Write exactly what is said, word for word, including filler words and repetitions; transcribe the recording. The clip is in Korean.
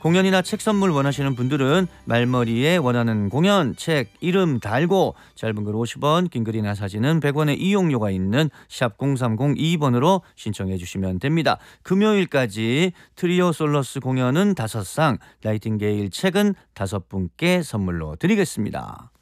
공연이나 책 선물 원하시는 분들은 말머리에 원하는 공연, 책 이름 달고 짧은 글 오십 원, 긴 글이나 사진은 백 원의 이용료가 있는 샵 공삼공이 번으로 신청해 주시면 됩니다. 금요일까지 트리오 솔러스 공연은 다섯 상, 나이팅게일 책은 다섯 분께 선물로 드리겠습니다.